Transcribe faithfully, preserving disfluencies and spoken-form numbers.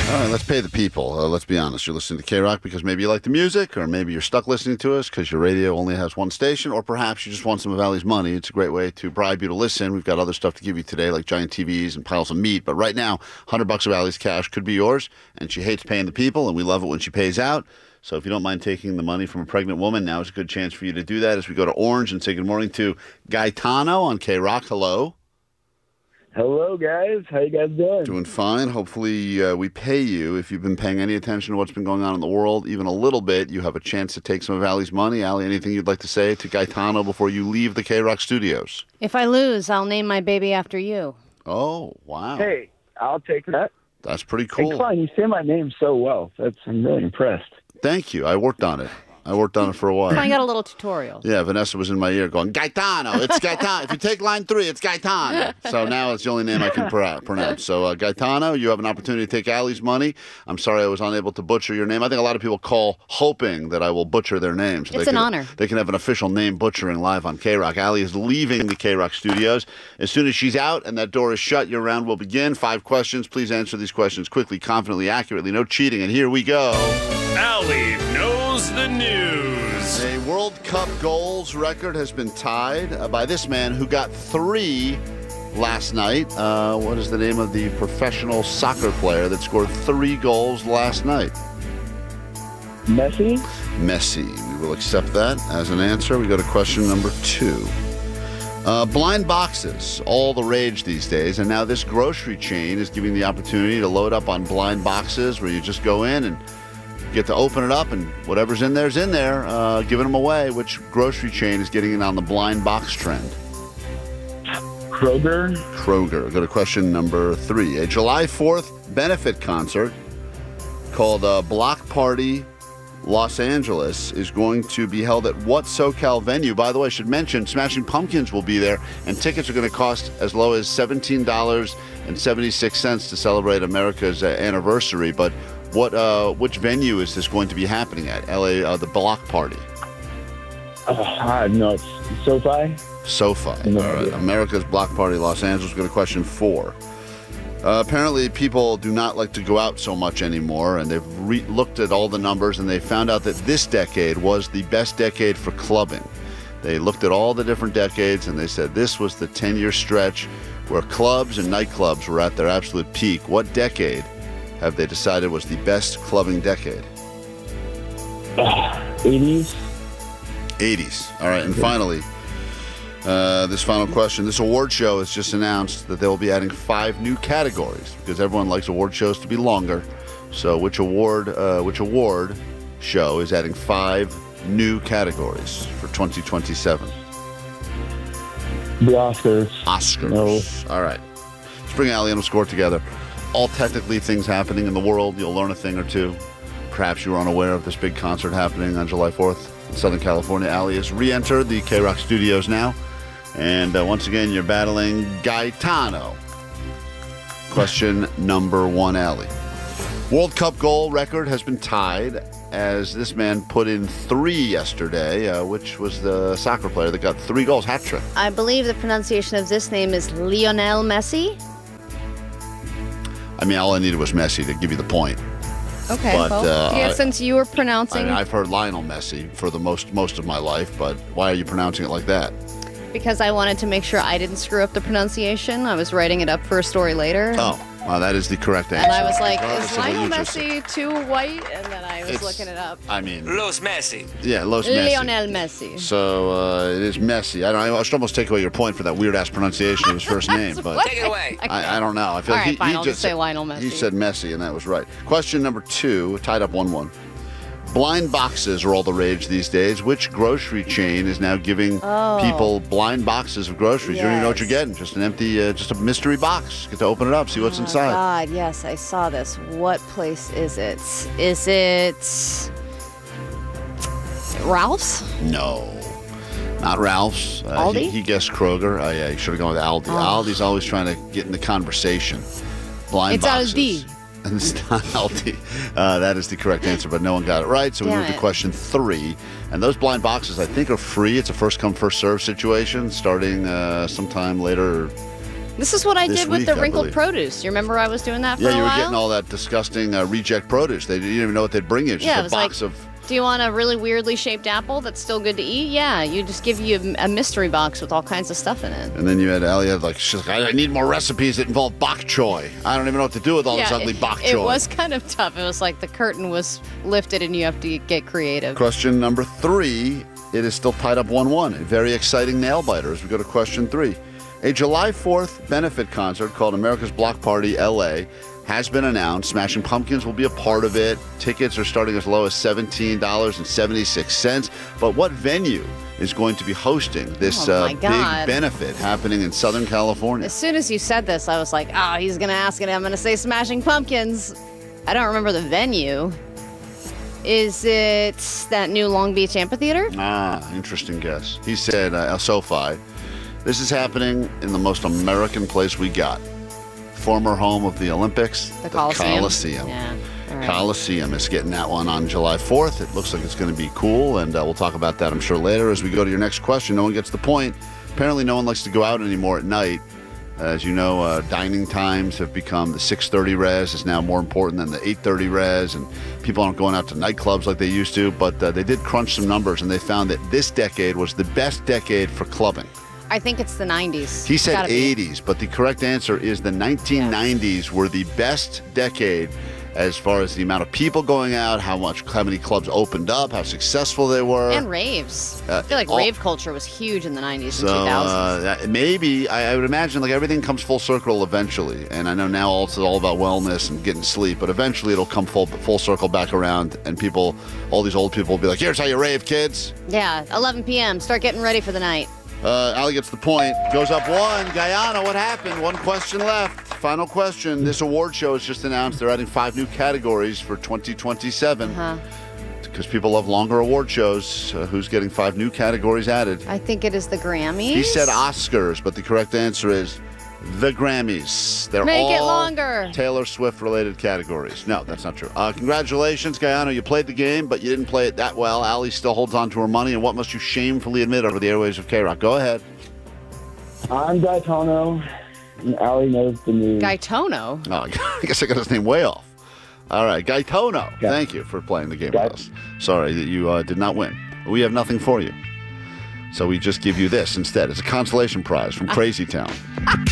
All right, let's pay the people. Uh, let's be honest. You're listening to K-Rock because maybe you like the music, or maybe you're stuck listening to us because your radio only has one station, or perhaps you just want some of Allie's money. It's a great way to bribe you to listen. We've got other stuff to give you today, like giant T Vs and piles of meat. But right now, one hundred bucks of Allie's cash could be yours, and she hates paying the people, and we love it when she pays out. So if you don't mind taking the money from a pregnant woman, now is a good chance for you to do that as we go to Orange and say good morning to Gaetano on K-Rock. Hello. Hello, guys. How you guys doing? Doing fine. Hopefully uh, we pay you. If you've been paying any attention to what's been going on in the world, even a little bit, you have a chance to take some of Allie's money. Allie, anything you'd like to say to Gaetano before you leave the K-Rock studios? If I lose, I'll name my baby after you. Oh, wow. Hey, I'll take that. That's pretty cool. Hey, Klein, you say my name so well. That's I'm really impressed. Thank you. I worked on it. I worked on it for a while. I got a little tutorial. Yeah, Vanessa was in my ear going, Gaetano, it's Gaetano. If you take line three, it's Gaetano. So now it's the only name I can pr- pronounce. So, uh, Gaetano, you have an opportunity to take Allie's money. I'm sorry I was unable to butcher your name. I think a lot of people call hoping that I will butcher their names. So it's they an can, honor. They can have an official name butchering live on K-Rock. Allie is leaving the K-Rock studios. As soon as she's out and that door is shut, your round will begin. Five questions. Please answer these questions quickly, confidently, accurately. No cheating. And here we go. Allie knows the news. A World Cup goals record has been tied uh, by this man who got three last night. Uh, what is the name of the professional soccer player that scored three goals last night? Messi? Messi. We will accept that as an answer. We go to question number two. Uh, blind boxes, all the rage these days, and now this grocery chain is giving the opportunity to load up on blind boxes where you just go in and get to open it up, and whatever's in there's in there, uh, giving them away. Which grocery chain is getting in on the blind box trend? Kroger? Kroger. Go to question number three. A July fourth benefit concert called uh, Block Party Los Angeles is going to be held at what SoCal venue? By the way, I should mention Smashing Pumpkins will be there, and tickets are going to cost as low as seventeen dollars and seventy-six cents to celebrate America's uh, anniversary. But What, uh, which venue is this going to be happening at? L A, uh, the Block Party. Oh, I know it's SoFi. SoFi. No All right. idea. America's Block Party, Los Angeles. Go to question four. Uh, apparently, people do not like to go out so much anymore, and they've re- looked at all the numbers, and they found out that this decade was the best decade for clubbing. They looked at all the different decades, and they said this was the ten-year stretch where clubs and nightclubs were at their absolute peak. What decade have they decided was the best clubbing decade? eighties? eighties. All right, and finally, uh, this final question. This award show has just announced that they will be adding five new categories because everyone likes award shows to be longer. So which award, uh, which award show is adding five new categories for twenty twenty-seven? The Oscars. Oscars. No. All right. Let's bring Allie and we'll score together. All technically things happening in the world. You'll learn a thing or two. Perhaps you were unaware of this big concert happening on July fourth in Southern California. Allie has re-entered the K-Rock studios now. And uh, once again, you're battling Gaetano. Question number one, Allie. World Cup goal record has been tied as this man put in three yesterday, uh, which was the soccer player that got three goals, hat trick. I believe the pronunciation of this name is Lionel Messi. I mean, all I needed was Messi to give you the point. Okay, But, well, uh, yeah, I- since you were I pronouncing, mean, I've heard Lionel Messi for the most most of my life, but why are you pronouncing it like that? because I wanted to make sure I didn't screw up the pronunciation, I was writing it up for a story later. Oh, well, that is the correct answer. And I was like, Regardless is of what Lionel you just said. Messi too white? And then I was It's- looking it up. I mean, Los Messi. yeah, Los Messi. Lionel Messi. So uh, it is Messi. I don't. I should almost take away your point for that weird ass pronunciation of his first name, but Take it away. I, I don't know. I feel All like right, he, fine, he I'll just just say said, Lionel Messi. He said Messi, and that was right. Question number two, tied up one one. Blind boxes are all the rage these days. Which grocery chain is now giving Oh. people blind boxes of groceries? You don't even know what you're Yes. getting. Just an empty, uh, just a mystery box. Get to open it up, see what's Oh, inside. God, yes, I saw this. What place is it? Is it Ralph's? No. Not Ralph's. Uh, Aldi? He, he guessed Kroger. Oh, yeah, he should have gone with Aldi. Oh. Aldi's always trying to get in the conversation. Blind It's boxes. Aldi. And it's not Aldi. Uh, that is the correct answer, but no one got it right. So we Damn move to it. question three. And those blind boxes, I think, are free. It's a first come, first serve situation starting uh, sometime later This is what I This did with week, the I wrinkled believe. produce. You remember I was doing that for Yeah, a you were while? getting all that disgusting uh, reject produce. They didn't even know what they'd bring you. It's Yeah, just it a was box like- of. Do you want a really weirdly shaped apple that's still good to eat? Yeah, you just give you a, a mystery box with all kinds of stuff in it. And then you had Allie had like, she's like, I need more recipes that involve bok choy. I don't even know what to do with all this ugly it, bok choy. it was kind of tough. It was like the curtain was lifted and you have to get creative. Question number three. It is still tied up one one. A very exciting nail biter as we go to question three. A July fourth benefit concert called America's Block Party L A has been announced. Smashing Pumpkins will be a part of it. Tickets are starting as low as seventeen dollars and seventy-six cents. But what venue is going to be hosting this Oh, uh, my big God. benefit happening in Southern California? As soon as you said this, I was like, oh, he's going to ask it. I'm going to say Smashing Pumpkins. I don't remember the venue. Is it that new Long Beach amphitheater? Ah, interesting guess. He said uh, El SoFi. This is happening in the most American place we got. Former home of the Olympics, The Coliseum? Coliseum. Yeah. All right. Coliseum is getting that one on July fourth. It looks like it's going to be cool, and uh, we'll talk about that, I'm sure, later as we go to your next question. No one gets the point. Apparently, no one likes to go out anymore at night. As you know, uh, dining times have become the six thirty res is now more important than the eight thirty res, and people aren't going out to nightclubs like they used to. But uh, they did crunch some numbers, and they found that this decade was the best decade for clubbing. I think it's the nineties. He It's said gotta be. eighties, but the correct answer is the nineteen nineties were the best decade as far as the amount of people going out, how much, how many clubs opened up, how successful they were. And raves. Uh, I feel like all- rave culture was huge in the nineties So and two thousands. uh, that- maybe I, I would imagine like everything comes full circle eventually, and I know now also all about wellness and getting sleep, but eventually it'll come full full circle back around, and people, all these old people will be like, "Here's how you rave, kids." Yeah, eleven p.m. Start getting ready for the night. Uh, Ali gets the point. Goes up one. Guyana, what happened? One question left. Final question. This award show has just announced they're adding five new categories for twenty twenty-seven. Huh. Because people love longer award shows. Uh, who's getting five new categories added? I think it is the Grammys. He said Oscars, but the correct answer is the Grammys. They're Make all it longer. Taylor Swift related categories. No, that's not true. Uh, congratulations, Guyana. You played the game, but you didn't play it that well. Ali still holds on to her money, and what must you shamefully admit over the airways of K-Rock? Go ahead. I'm Gaetano, and Allie knows the news. Gaetano. Oh, I guess I got his name way off. All right, Gaetano. Yeah. Thank you for playing the game Guy- with us. Sorry that you uh, did not win. We have nothing for you. So we just give you this instead. It's a consolation prize from Crazy Town.